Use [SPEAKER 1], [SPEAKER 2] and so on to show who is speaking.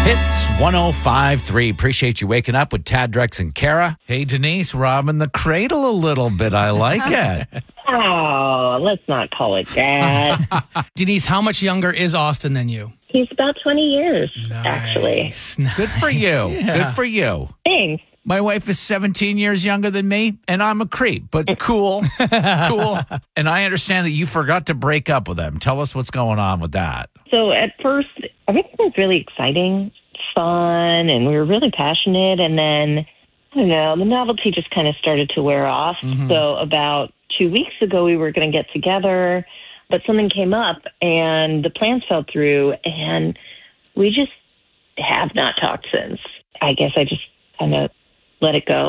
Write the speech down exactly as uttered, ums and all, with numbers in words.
[SPEAKER 1] Hits one oh five point three. Appreciate you waking up with Tad, Drex, and Kara. Hey, Denise, robbing the cradle a little bit. I like it.
[SPEAKER 2] Oh, let's not call it that.
[SPEAKER 3] Denise, how much younger is Austin than you?
[SPEAKER 2] He's about twenty years,
[SPEAKER 3] Nice.
[SPEAKER 2] actually.
[SPEAKER 3] Nice.
[SPEAKER 1] Good for you.
[SPEAKER 3] Yeah.
[SPEAKER 1] Good for you.
[SPEAKER 2] Thanks.
[SPEAKER 1] My wife is seventeen years younger than me, and I'm a creep, but cool. Cool. And I understand that you forgot to break up with him. Tell us what's going on with that.
[SPEAKER 2] So at first, everything was really exciting, fun, and we were really passionate. And then, I don't know, the novelty just kind of started to wear off.
[SPEAKER 1] Mm-hmm.
[SPEAKER 2] So about two weeks ago, we were going to get together, but something came up, and the plans fell through, and we just have not talked since. I guess I just kind of let it go.